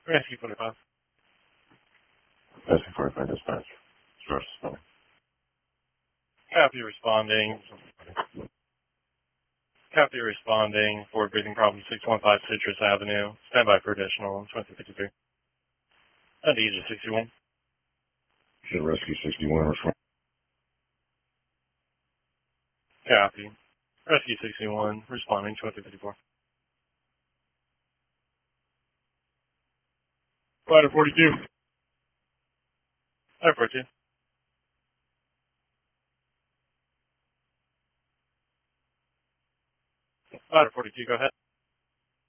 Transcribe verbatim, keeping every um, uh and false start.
Rescue forty-five. Rescue forty-five dispatch. Source spelling. Copy responding. Copy responding for breathing problem six one five Citrus Avenue. Stand by for additional twenty fifty-three. And E J sixty-one. Should rescue sixty-one respond. Copy. Rescue sixty-one responding twenty fifty-four. Ladder forty-two. Ladder forty-two. Ladder forty-two, go ahead.